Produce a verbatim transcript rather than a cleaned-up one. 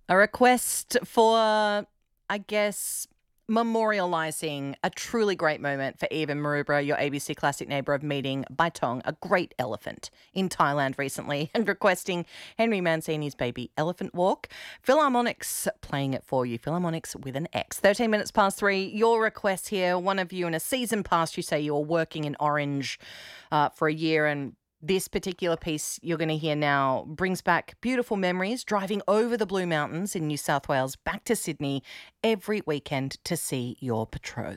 A request for, I guess, memorialising a truly great moment for Eva Marubra, your A B C Classic neighbour, of meeting Baitong, a great elephant, in Thailand recently, and requesting Henry Mancini's Baby Elephant Walk. Philharmonics playing it for you. Philharmonics with an X. thirteen minutes past three. Your request here. One of you in a season past, you say you were working in Orange uh, for a year, and this particular piece you're going to hear now brings back beautiful memories, driving over the Blue Mountains in New South Wales back to Sydney every weekend to see your betrothed.